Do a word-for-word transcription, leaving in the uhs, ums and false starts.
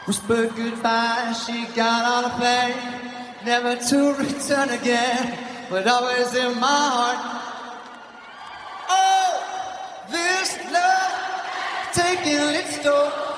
whispered goodbye, she got on a plane, never to return again, but always in my heart. Oh, this love taking its toll.